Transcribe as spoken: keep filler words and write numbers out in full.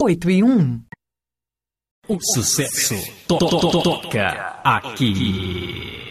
oito e um. O sucesso to to to toca aqui.